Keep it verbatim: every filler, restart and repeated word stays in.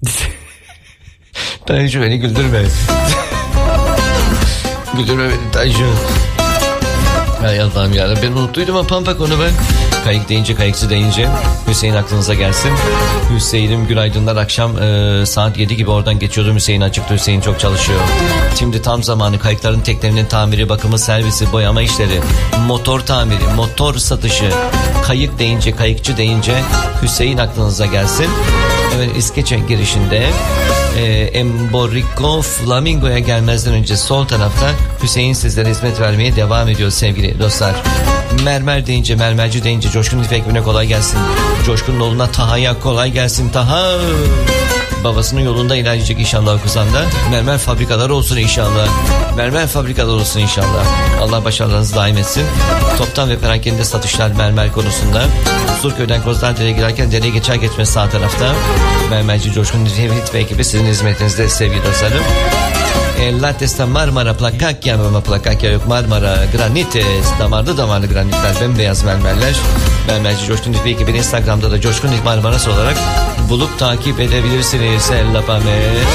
Tanju beni güldürme. Güldürme beni Tanju. Hay Allah'ım ya, ben unuttuydum ama pampak onu ben. Kayık deyince, kayıkçı deyince Hüseyin aklınıza gelsin. Hüseyin'im günaydınlar, akşam e, saat yedi gibi oradan geçiyordum, Hüseyin açıktı, Hüseyin çok çalışıyor. Şimdi tam zamanı, kayıkların teklerinin tamiri, bakımı, servisi, boyama işleri, motor tamiri, motor satışı. Kayık deyince, kayıkçı deyince Hüseyin aklınıza gelsin. Evet, İskeçe girişinde e, Emborico Flamingo'ya gelmezden önce sol tarafta Hüseyin sizlere hizmet vermeye devam ediyor sevgili dostlar. Mermer deyince, mermerci deyince Coşkun İpek'ine kolay gelsin. Coşkun'un oğluna Taha'ya kolay gelsin. Taha babasının yolunda ilerleyecek inşallah Kuzan'da. Mermer fabrikaları olsun inşallah. Mermer fabrikaları olsun inşallah. Allah başarılarınızı daim etsin. Toptan ve perakende satışlar mermer konusunda. Surköy'den Kozlardere'ye girerken dereye geçer geçmez sağ tarafta mermerci Coşkun İpek ve ekibi sizin hizmetinizde sevgili dostlarım. E, Lates'te Marmara Plakakya, ama Plakakya yok, Marmara Granites, damarlı damarlı granitler, bembeyaz mermerler. Mermerci Coşkun İpek ekibi Instagram'da da Coşkun İpek Marmaras olarak bulup takip edebilirsiniz. Ella Pamet.